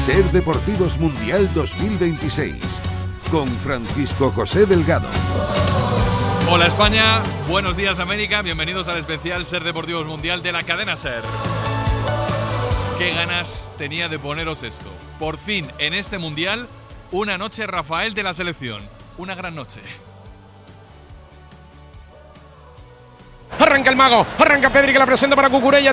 Ser Deportivos Mundial 2026 con Francisco José Delgado. Hola España, buenos días América, bienvenidos al especial Ser Deportivos Mundial de la cadena Ser. Qué ganas tenía de poneros esto. Por fin, en este Mundial, una noche Rafael de la selección. Una gran noche. Arranca el mago, arranca Pedri que la presenta para Cucurella.